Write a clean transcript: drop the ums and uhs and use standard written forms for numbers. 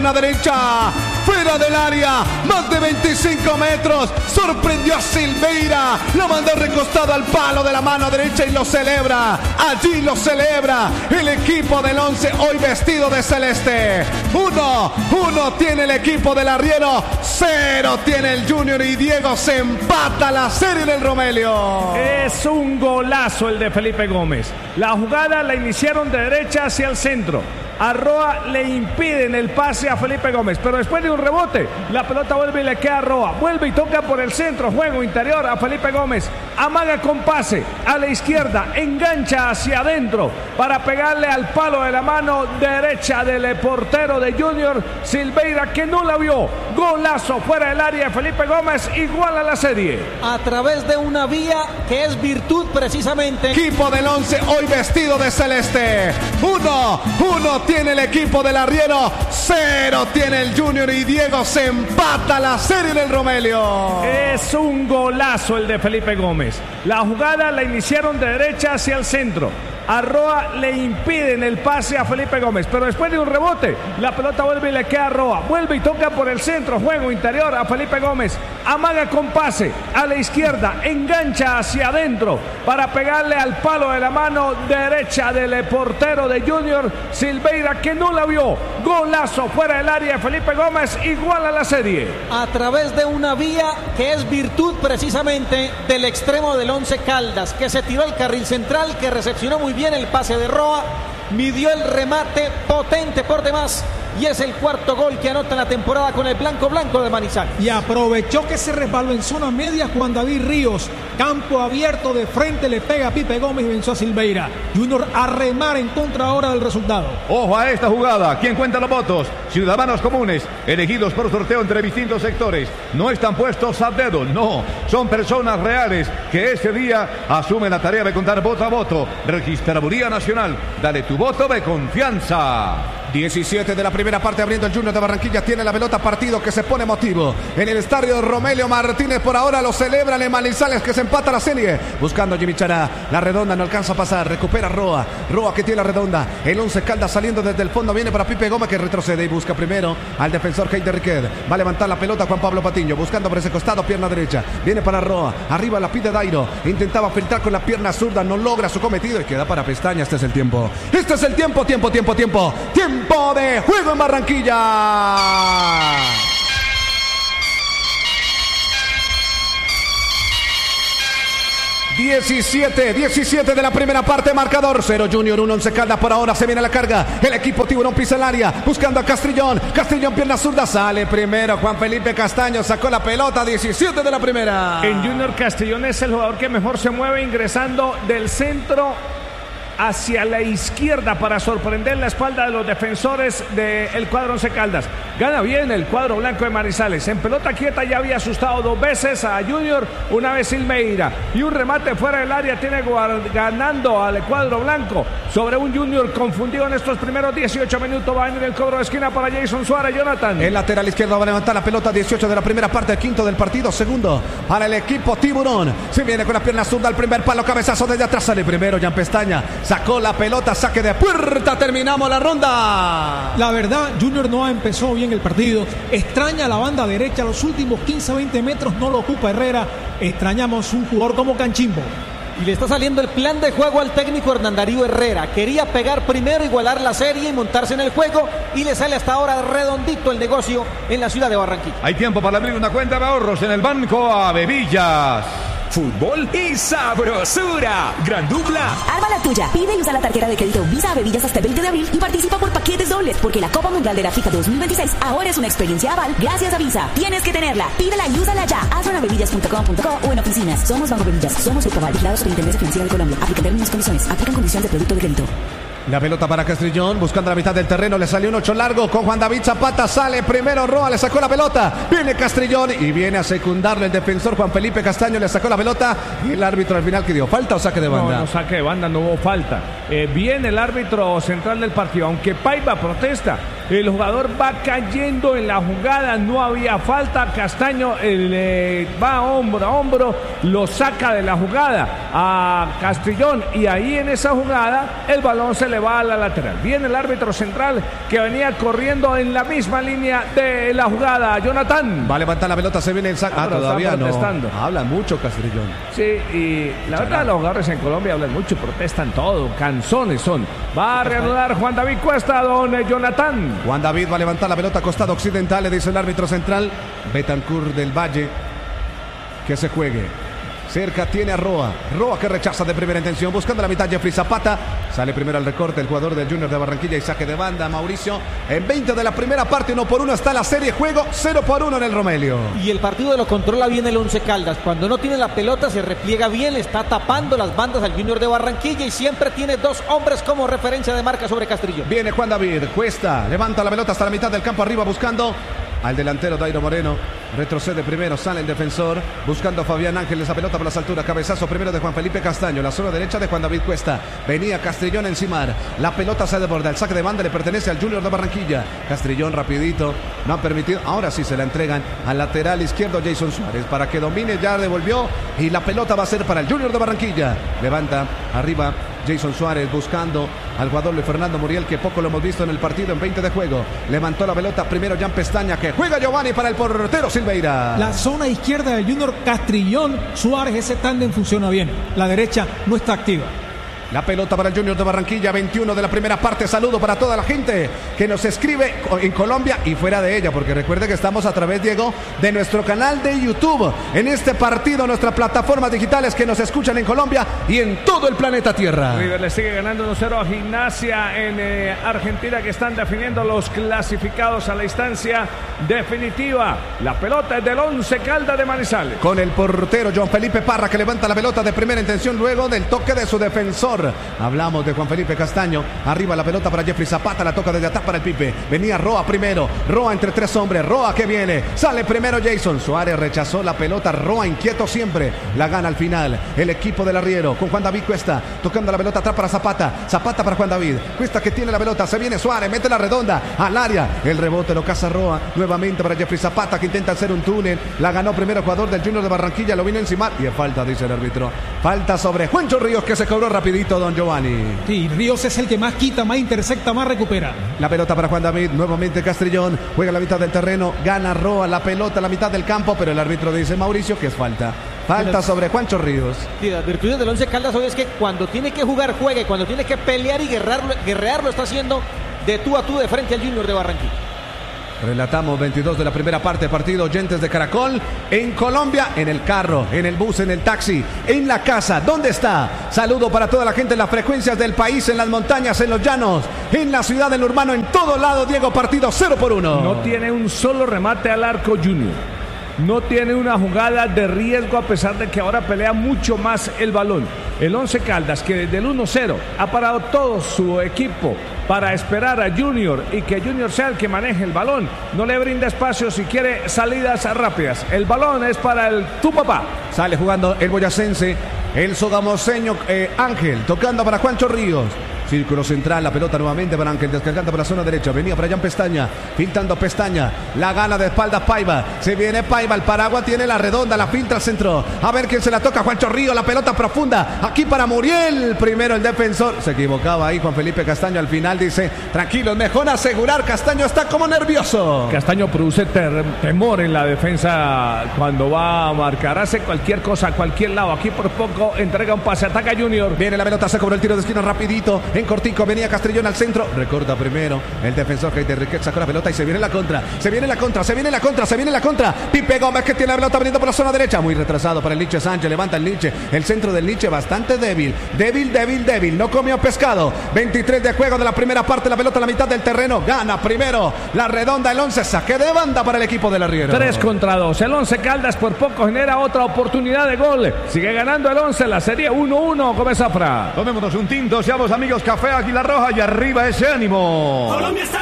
pierna derecha, fuera del área, más de 25 metros, sorprendió a Silveira, lo mandó recostado al palo de la mano derecha y lo celebra, allí lo celebra el equipo del Once, hoy vestido de celeste. 1 tiene el equipo del Arriero, 0 tiene el Junior y Diego se empata la serie del Romelio. Es un golazo el de Felipe Gómez. La jugada la iniciaron de derecha hacia el centro. A Roa le impiden el pase a Felipe Gómez, pero después de un rebote, la pelota vuelve y le queda a Roa. Vuelve y toca por el centro, juego interior a Felipe Gómez. Amaga con pase a la izquierda, engancha hacia adentro para pegarle al palo de la mano derecha del portero de Junior, Silveira, que no la vio. Golazo fuera del área de Felipe Gómez, igual a la serie. A través de una vía que es virtud precisamente. Equipo del Once, hoy vestido de celeste. 1 tiene el equipo del Arriero, 0 tiene el Junior y Diego se empata la serie del Romelio. Es un golazo el de Felipe Gómez. La jugada la iniciaron de derecha hacia el centro. A Roa le impiden el pase a Felipe Gómez, pero después de un rebote, la pelota vuelve y le queda a Roa. Vuelve y toca por el centro, juego interior a Felipe Gómez. Amaga con pase a la izquierda, engancha hacia adentro para pegarle al palo de la mano derecha del portero de Junior, Silveira, que no la vio. Golazo fuera del área de Felipe Gómez, igual a la serie. A través de una vía que es virtud precisamente del extremo del Once Caldas, que se tiró al carril central, que recepcionó muy bien el pase de Roa, midió el remate potente por demás y es el cuarto gol que anota en la temporada con el blanco de Manizales. Y aprovechó que se resbaló en zona media Juan David Ríos, campo abierto de frente, le pega a Pipe Gómez y venció a Silveira. Junior a remar en contra ahora del resultado. Ojo a esta jugada. ¿Quién cuenta los votos? Ciudadanos comunes, elegidos por sorteo entre distintos sectores. No están puestos a dedo, no. Son personas reales que ese día asumen la tarea de contar voto a voto. Registraduría Nacional. Dale tu voto de confianza. 17 de la primera parte abriendo el Junior de Barranquilla, tiene la pelota, partido que se pone emotivo en el estadio Romelio Martínez, por ahora lo celebra el Manizales que se empata la serie, buscando a Jimmy Chará, la redonda no alcanza a pasar, recupera Roa que tiene la redonda, el Once Caldas saliendo desde el fondo, viene para Pipe Gómez que retrocede y busca primero al defensor Heider Riquet, va a levantar la pelota Juan Pablo Patiño, buscando por ese costado, pierna derecha, viene para Roa, arriba la pide Dairo, intentaba filtrar con la pierna zurda, no logra su cometido y queda para Pestaña. Este es el tiempo de juego en Barranquilla. 17 de la primera parte, marcador 0 Junior 1 Once Caldas. Por ahora se viene la carga, el equipo Tiburón pisa el área, buscando a Castrillón, pierna zurda, sale primero Juan Felipe Castaño, sacó la pelota, 17 de la primera. En Junior Castrillón es el jugador que mejor se mueve ingresando del centro hacia la izquierda para sorprender la espalda de los defensores del cuadro Once Caldas. Gana bien el cuadro blanco de Manizales. En pelota quieta ya había asustado 2 veces a Junior, una vez Silveira. Y un remate fuera del área tiene ganando al cuadro blanco sobre un Junior confundido en estos primeros 18 minutos. Va a venir el cobro de esquina para Jason Suárez. Jonathan. El lateral izquierdo va a levantar la pelota, 18 de la primera parte, el quinto del partido, segundo para el equipo Tiburón. Se viene con la pierna zurda al primer palo, cabezazo desde atrás, sale primero Jan Pestaña. Sacó la pelota, saque de puerta, terminamos la ronda. La verdad, Junior no empezó bien el partido, extraña la banda derecha, los últimos 15-20 metros no lo ocupa Herrera, extrañamos un jugador como Canchimbo. Y le está saliendo el plan de juego al técnico Hernán Darío Herrera, quería pegar primero, igualar la serie y montarse en el juego, y le sale hasta ahora redondito el negocio en la ciudad de Barranquilla. Hay tiempo para abrir una cuenta de ahorros en el Banco Avevillas. Fútbol y sabrosura. Gran dupla. Arma la tuya. Pide y usa la tarjeta de crédito Visa Avevillas hasta el 20 de abril y participa por paquetes dobles, porque la Copa Mundial de la FIFA 2026 ahora es una experiencia aval gracias a Visa. Tienes que tenerla. Pídela y úsala ya. Hazlo en avevillas.com.co o en oficinas. Somos Banco Avevillas. Somos Grupo Aval, vigilado Superintendencia Financiera de Colombia. Aplican términos y condiciones. Aplican condiciones de producto de crédito. La pelota para Castrillón, buscando la mitad del terreno, le salió un 8 largo con Juan David Zapata, sale primero Roa, le sacó la pelota, viene Castrillón y viene a secundarlo el defensor Juan Felipe Castaño, le sacó la pelota y el árbitro al final, ¿que dio? ¿Falta o saque de banda? No, saque de banda, no hubo falta. Viene el árbitro central del partido, aunque Paiva protesta, El jugador va cayendo en la jugada, no había falta. Castaño va hombro a hombro, lo saca de la jugada a Castrillón y ahí en esa jugada el balón se le va a la lateral. Viene el árbitro central que venía corriendo en la misma línea de la jugada. Jonathan. Va a levantar la pelota, se viene el saque. Todavía no. Habla mucho Castrillón. Sí, y la verdad los jugadores en Colombia hablan mucho, protestan todo, canzones son. Va a reanudar Juan David Cuesta, don Jonathan. Juan David va a levantar la pelota costado occidental, le dice el árbitro central. Betancur del Valle, que se juegue. Cerca tiene a Roa. Roa que rechaza de primera intención. Buscando la mitad Jeffrey Zapata. Sale primero al recorte el jugador del Junior de Barranquilla y saque de banda. Mauricio. En 20 de la primera parte, 1-1 está la serie. Juego 0-1 en el Romelio. Y el partido lo controla bien el Once Caldas. Cuando no tiene la pelota se repliega bien. Le está tapando las bandas al Junior de Barranquilla y siempre tiene dos hombres como referencia de marca sobre Castrillón. Viene Juan David. Cuesta. Levanta la pelota hasta la mitad del campo arriba buscando al delantero Dairo Moreno. Retrocede primero, sale el defensor. Buscando a Fabián Ángel, esa pelota por las alturas. Cabezazo primero de Juan Felipe Castaño. La zona derecha de Juan David Cuesta. Venía Castrillón encimar. La pelota se desborda. El saque de banda le pertenece al Junior de Barranquilla. Castrillón rapidito. No ha permitido. Ahora sí se la entregan al lateral izquierdo Jason Suárez. Para que domine, ya devolvió. Y la pelota va a ser para el Junior de Barranquilla. Levanta arriba Jason Suárez buscando al jugador Luis Fernando Muriel, que poco lo hemos visto en el partido en 20 de juego. Levantó la pelota primero Jan Pestaña, que juega Giovanni para el portero Silveira. La zona izquierda del Junior Castrillón Suárez, ese tándem funciona bien. La derecha no está activa. La pelota para el Junior de Barranquilla, 21 de la primera parte. Saludo para toda la gente que nos escribe en Colombia y fuera de ella, porque recuerde que estamos a través, Diego, de nuestro canal de YouTube. En este partido, nuestras plataformas digitales que nos escuchan en Colombia y en todo el planeta Tierra. River le sigue ganando 1-0 a Gimnasia en Argentina, que están definiendo los clasificados a la instancia definitiva. La pelota es del Once Caldas de Manizales. Con el portero John Felipe Parra, que levanta la pelota de primera intención luego del toque de su defensor. Hablamos de Juan Felipe Castaño. Arriba la pelota para Jeffrey Zapata. La toca desde atrás para el Pipe. Venía Roa primero. Roa entre tres hombres. Roa que viene. Sale primero Jason Suárez. Rechazó la pelota. Roa inquieto siempre. La gana al final el equipo del arriero con Juan David Cuesta. Tocando la pelota atrás para Zapata. Zapata para Juan David. Cuesta que tiene la pelota. Se viene Suárez. Mete la redonda al área. El rebote lo caza Roa. Nuevamente para Jeffrey Zapata, que intenta hacer un túnel. La ganó primero el jugador del Junior de Barranquilla. Lo vino encima. Y es falta, dice el árbitro. Falta sobre Juancho Ríos, que se cobró rapidito, don Giovanni. Sí, Ríos es el que más quita, más intersecta, más recupera. La pelota para Juan David, nuevamente Castrillón, juega la mitad del terreno, gana Roa la pelota a la mitad del campo, pero el árbitro dice, Mauricio, que es falta. Falta sobre Juancho Ríos. Sí, las virtudes del Once Caldas hoy es que cuando tiene que jugar, juegue, cuando tiene que pelear y guerrear lo está haciendo de tú a tú de frente al Junior de Barranquilla. Relatamos 22 de la primera parte, partido oyentes de Caracol en Colombia, en el carro, en el bus, en el taxi, en la casa. ¿Dónde está? Saludo para toda la gente en las frecuencias del país, en las montañas, en los llanos, en la ciudad, en lo urbano, en todo lado. Diego, partido 0-1. No tiene un solo remate al arco Junior. No tiene una jugada de riesgo, a pesar de que ahora pelea mucho más el balón. El Once Caldas, que desde el 1-0 ha parado todo su equipo para esperar a Junior y que Junior sea el que maneje el balón. No le brinda espacio si quiere salidas rápidas. El balón es para el tu papá. Sale jugando el boyacense, el sogamoseño Ángel, tocando para Juancho Ríos. Círculo central, la pelota nuevamente para Ángel, descargando por la zona derecha. Venía para Jan Pestaña, pintando Pestaña. La gana de espaldas Paiva. Se viene Paiva, el paraguas tiene la redonda, la filtra al centro. A ver quién se la toca, Juancho Ríos, la pelota profunda. Aquí para Muriel. Primero el defensor. Se equivocaba ahí Juan Felipe Castaño. Al final dice, tranquilo, mejor asegurar. Castaño está como nervioso. Castaño produce temor en la defensa cuando va a marcar. Hace cualquier cosa a cualquier lado. Aquí por poco entrega un pase, ataca Junior. Viene la pelota, se cobró el tiro de esquina rapidito. En cortico venía Castrillón al centro. Recorta primero el defensor Heider Riquet, sacó la pelota y se viene la contra. Se viene la contra, se viene la contra, se viene la contra. Pipe Gómez, que tiene la pelota veniendo por la zona derecha. Muy retrasado para el Liche Sánchez. Levanta el Liche. El centro del Liche bastante débil. Débil. No comió pescado. 23 de juego de la primera parte. La pelota a la mitad del terreno. Gana primero la redonda el 11. Saque de banda para el equipo del arriero. 3-2. El Once Caldas por poco genera otra oportunidad de gol. Sigue ganando el 11. La serie 1-1 con Zafra. Tomémonos un tinto, seamos amigos. Café Águila Roja y arriba ese ánimo. Colombia está